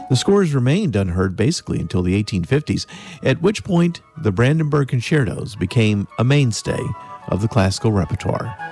The scores remained unheard basically until the 1850s, at which point the Brandenburg Concertos became a mainstay of the classical repertoire.